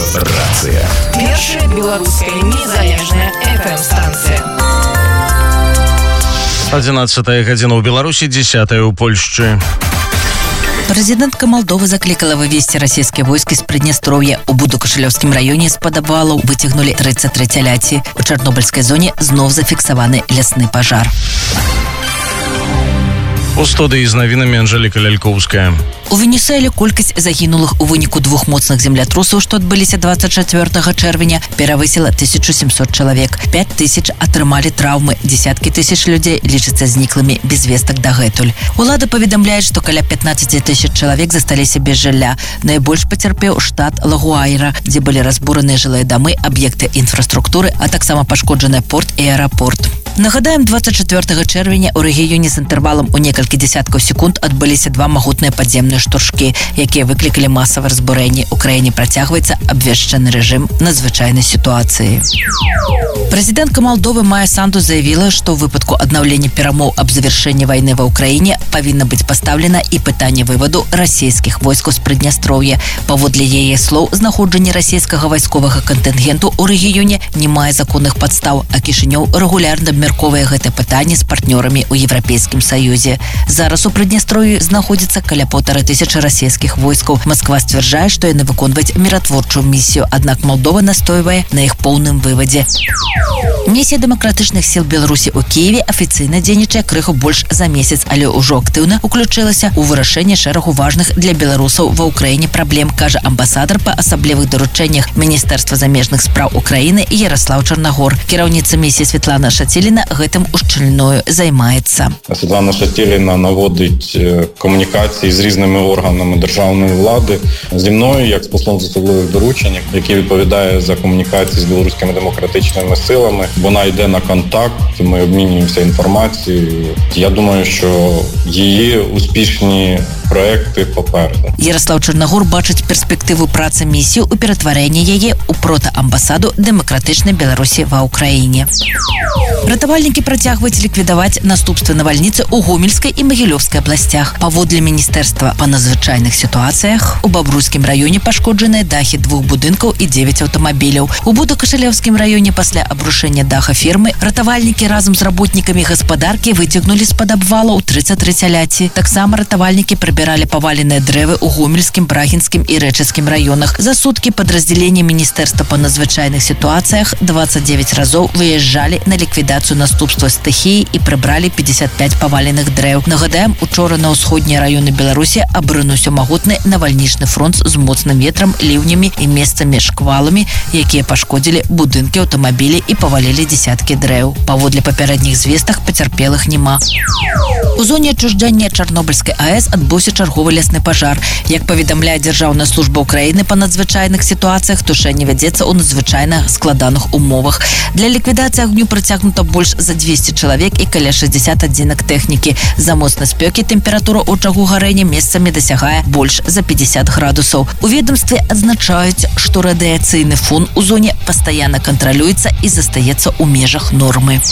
Рацыя. Першая беларуская незалежная FM-станція. 11 гадзіна ў Беларусі, 10 у Польшчы. Президентка Молдовы закликала вывести российские войски с Приднестровья. У Будо-Кошелевскім районе з-пад абвалу выцягнули 33 ляці. У Чорнобыльской зоне знов зафіксаваны лясны пожар. У студыі з навінамі Анжеліка Лялькоўская. У Венесуэле колькасць загінулых у выніку двух моцных землятрусаў, што адбыліся 24 чэрвеня, перавысіла 1700 чалавек. 5000 атрымалі траўмы, десяткі тысяч людзей лічацца зніклымі без вестак дагэтуль. Улады паведамляюць, што каля 15 000 чалавек засталіся без жылля. Найбольш пацярпеў штат Лагуайра, дзе былі разбураныя жылыя дамы, аб'екты інфраструктуры, а таксама пашкоджаны порт і аэрапорт. Нагадаем, 24 чэрвеня ў рэгіёне з інтэрвалам у некалькі дзесяткаў секунд адбыліся два магутныя падземныя штуршкі, якія выклікалі масавае разбурэнне. У краіне працягваецца абвешчаны рэжым надзвычайнай сітуацыі. Прэзідэнтка Молдовы Майя Санду заявіла, што ў выпадку аднаўлення перамоў аб завяршэнні вайны ва ўкраіне павінна быць пастаўлена і пытанне вываду расійскіх войскаў з Прыднястроўя. Паводле яе слоў, знаходжанне расійскага вайсковага кантынгенту ў рэгіёне не мае законных падстаў, а Кішынёў рэгулярна абмяркоўвае гэта пытанне з партнёрамі ў Еўрапейскім Саюзе. Зараз у Прыднястроўі знаходзіцца каля 1500 расійскіх войскаў. Масква сцвярджае, што яны выконваюць міратворчую місію, аднак Молдова настойвае на іх поўным вывадзе. Місія дэмакратычных сіл Беларусі ў Кіеве афіцыйна дзейнічае крыху больш за месяц, але ўжо актыўна уключылася ў вырашэнне шэрагу важных для беларусаў ва ўкраіне праблем, кажа амбасадар па асаблівых даручэннях Міністэрства замежных спраў Украіны Ярослав Чарнагор. Кіраўніца місіі Святлана Шаціліна гэтым ушчыльною займаецца. Святлана Шаціліна наводить комунікації з різними органами державної влади. Зі мною, як з послом з особливих доручень, який відповідає за комунікації з білоруськими демократичними силами, вона йде на контакт, ми обмінюємося інформацією. Я думаю, що її успішні проекти попереду. Ярослав Чорнагор бачить перспективу праці місії у перетворенні її у протоамбасаду демократичної Білорусі ва Україні. Ратавальнікі працягваюць ліквідаваць наступствы навальніцы ў Гомельскай і Магілёўскай абласцях. Паводле Міністэрства па надзвычайных сітуацыях у Бабруйскім раёне пашкоджаныя дахі 2 будынкаў і 9 аўтамабіляў. У Будо-Кошелевскім раёне пасля абрушэння даха фермы ратавальнікі разам з работнікамі гаспадаркі выцягнулі з-пад абвалаў 33 ляці. Таксама ратавальнікі прыбіралі паваленыя дрэвы ў Гомельскім, Брагінскім і Рэчыцкім раёнах. За суткі падраздзяленне Міністэрства па надзвычайных сітуацыях 29 разоў выязджалі на ліквідацыю наступства стыхіі і прыбралі 55 паваленых дрэў. Нагадаем, учора на ўсходнія раёны Беларусі абрынуўся магутны навальнічны фронт з моцным ветрам, ліўнямі і месцамі шкваламі, якія пашкодзілі будынкі, аўтамабілі і павалілі дзесяткі дрэў. Паводле папярэдніх звестак пацярпелых няма. У зоне адчуждзення Чорнобыльскай АЭС адбыўся чарговы лясны пажар. Як паведамляе Дзяржаўная служба Украіны па надзвычайных сітуацыях, тушэнне вядзецца ў надзвычайна складаных умовах. Для ліквідацыі агню прыцягнута больш за 200 чалавек і каля 60 адзінак тэхнікі. За моцнай спёкі тэмпература очагу гарэння месцамі дасягае больш за 50 градусаў. У ведомстве адзначаюць, што радыяцыйны фон у зоне пастаянна кантралюецца і застаецца ў межах нормы.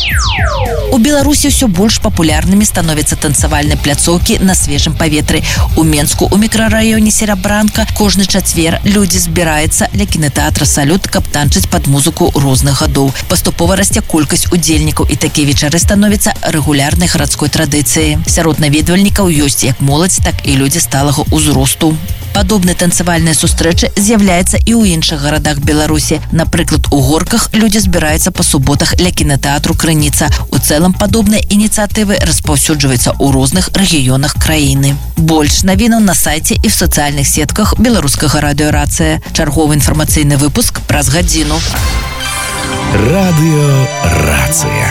У Беларусі ўсё больш папулярнымі становяцца танцавальныя пляцоўкі на свежым паветры. У Менску, у мікрараёне Серабранка, кожны чацвер людзі збіраюцца ля кінатэатра «Салют», каб танчыць пад музыку розных гадоў. Паступова расце колькасць удзельнікаў, і такія вечары становяцца рэгулярнай гарадской традыцыяй. Сярод наведвальнікаў ёсць як моладзь, так і людзі сталага ўзросту. Падобныя танцавальныя сустрэчы з'яўляюцца і ў іншых гарадах Беларусі. Напрыклад, у Горках людзі збіраюцца па суботах ля кінатэатру «Крыніца». У цэлым падобныя ініцыятывы распаўсюджваюцца ў розных рэгіёнах краіны. Больш навінаў на сайце і в сацыяльных сетках беларускага радыё «Рацыя». Чарговы інфармацыйны выпуск праз гадзіну. Радыё «Рацыя».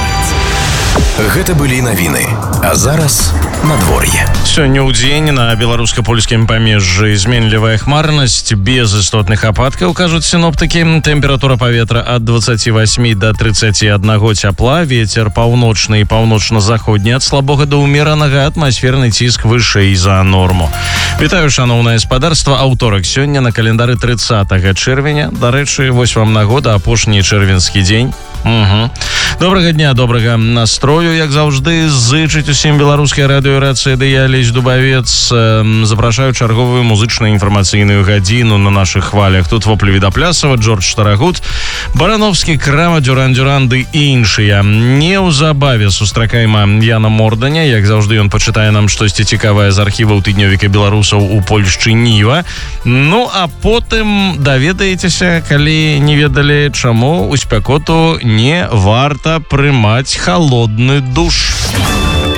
Гэта былі навіны. А зараз надвор'е. Сёння ў дзень на беларуска-польскім памежжы зменлівая хмарнасць без істотных ападкаў, кажуць сіноптыкі. Тэмпература паветра ад 28 до 31 цяпла, вецер паўночны і паўночна-заходні ад слабога да ўмеранага, атмасферны ціск вышэй за норму. Вітаю, шаноўнае гаспадарства. Аўторак сёння на календары 30 чэрвеня. Дарэчы, вось вам нагода, апошні чэрвеньскі дзень. Добрага дня, добрага настрою, як заўжды, зычыць усім беларускай радыёрацыі, ды я Алесь Дубавец. Запрашаю чарговую музычна-інфармацыйную гадзіну на нашых хвалях. Тут Воплі Відаплясова, Джордж Тарагут, Барановскі, Крама, Дюран-Дюран ды іншыя. Неўзабаве сустракаема Яна Морданя. Як заўжды, ён пачытае нам штосьці цікавае з архіваў тыднёвіка беларусаў у Польшчы Ніва. Ну, а потым даведаецеся, калі не ведалі, чаму у спякоту не варта прымаць холодны душ.